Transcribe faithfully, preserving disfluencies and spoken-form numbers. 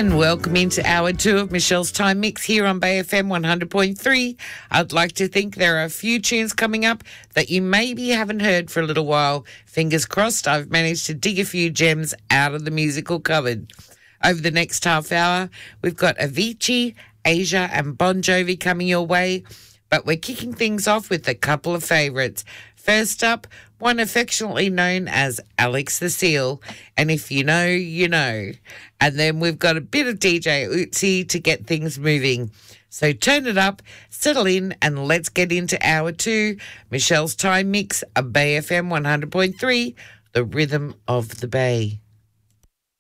And welcome into hour two of Michelle's Time Mix here on Bay F M one hundred point three. I'd like to think there are a few tunes coming up that you maybe haven't heard for a little while. Fingers crossed, I've managed to dig a few gems out of the musical cupboard. Over the next half hour, we've got Avicii, Asia and Bon Jovi coming your way, but we're kicking things off with a couple of favourites. First up, one affectionately known as Alex the Seal, and if you know, you know. And then we've got a bit of D J Ötzi to get things moving. So turn it up, settle in, and let's get into hour two. Michelle's Time Mix, a Bay F M one hundred point three, the rhythm of the Bay.